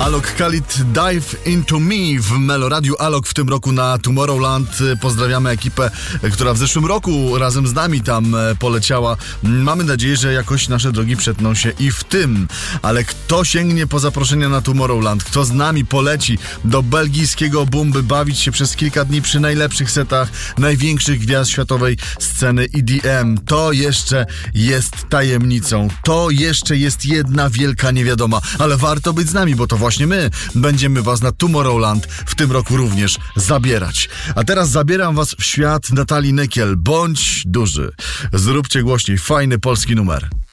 Alok Khalid, Dive Into Me w Meloradiu Alok w tym roku na Tomorrowland. Pozdrawiamy ekipę, która w zeszłym roku razem z nami tam poleciała. Mamy nadzieję, że jakoś nasze drogi przetną się i w tym. Ale kto sięgnie po zaproszenia na Tomorrowland, kto z nami poleci do belgijskiego Bumby bawić się przez kilka dni przy najlepszych setach największych gwiazd światowej sceny EDM, to jeszcze jest tajemnicą. To jeszcze jest jedna wielka niewiadoma. Ale warto być z nami, bo to właśnie my będziemy was na Tomorrowland w tym roku również zabierać. A teraz zabieram was w świat Natalii Nykiel. Bądź duży. Zróbcie głośniej. Fajny polski numer.